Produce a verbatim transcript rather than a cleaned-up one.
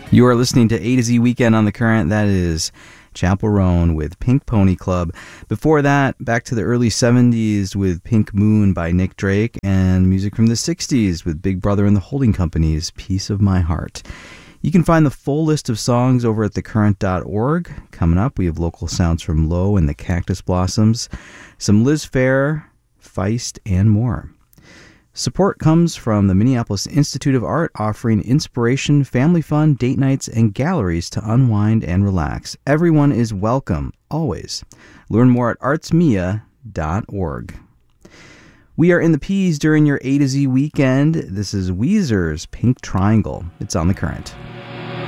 You are listening to A to Z Weekend on the Current. That is Chappell Roan with Pink Pony Club. Before that, back to the early seventies with Pink Moon by Nick Drake, and music from the sixties with Big Brother and the Holding Company's Piece of My Heart. You can find the full list of songs over at the current dot org. Coming up, we have local sounds from Low and the Cactus Blossoms, some Liz Phair, Feist, and more. Support comes from the Minneapolis Institute of Art, offering inspiration, family fun, date nights, and galleries to unwind and relax. Everyone is welcome, always. Learn more at arts mia dot org. We are in the P's during your A to Z weekend. This is Weezer's Pink Triangle. It's on the Current.